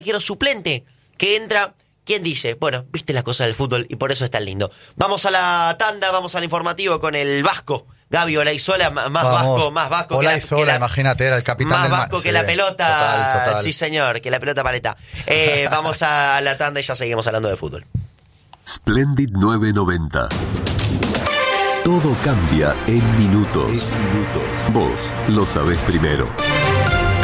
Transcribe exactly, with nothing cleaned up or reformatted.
arquero suplente que entra. ¿Quién dice? Bueno, viste las cosas del fútbol y por eso es tan lindo. Vamos a la tanda, vamos al informativo con el vasco. Gaby Olaizola, más Vamos. vasco, más vasco que la, Olaizola, que la- imagínate, era el capitán más del ma- vasco que sí, la pelota. total, total. Sí, señor, que la pelota paleta. Eh, vamos a la tanda y ya seguimos hablando de fútbol. Splendid novecientos noventa. Todo cambia en minutos. Vos lo sabés primero.